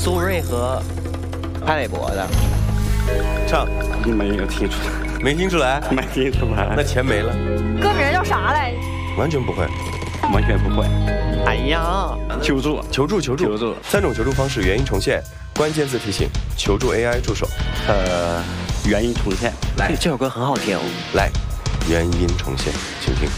苏芮和潘玮柏的。 唱没有听出来， 没听出来， 没听出来， 那钱没了， 歌名叫啥来？ 完全不会， 完全不会。 哎呀， 求助， 求助，3种求助方式，原音重现，关键字提醒，求助 AI 助手。 原音重现。 来，这首歌很好听。 来，原音重现，请听。